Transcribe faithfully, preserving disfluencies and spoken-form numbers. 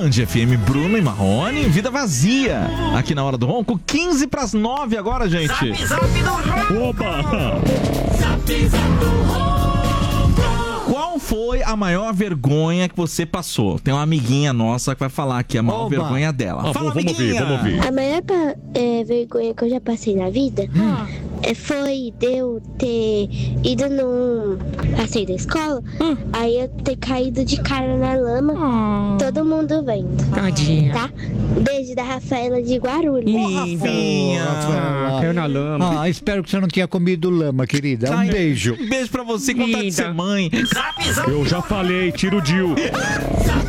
Band F M, Bruno e Marrone, Vida Vazia, aqui na Hora do Ronco, quinze para as nove agora, gente. Zap, zap do Ronco. Oba! Zap, zap do Ronco. Qual foi a maior vergonha que você passou? Tem uma amiguinha nossa que vai falar aqui a maior Oba. vergonha dela. Ah, Fala, vamos ouvir, amiguinha! vamos ouvir. A maior é, vergonha que eu já passei na vida Hum. é, foi de eu ter ido num passeio da escola, Hum. aí eu ter caído de cara na lama, todo mundo vendo. Tadinha. Tá? Beijo da Rafaela de Guarulhos. Rafinha. Rafaela. Caiu na lama. Ah, espero que você não tenha comido lama, querida. Um Ai, beijo. Um beijo pra você, contar de Linda. ser mãe. Zap, zap Eu já falei, tira o Dil. Zap,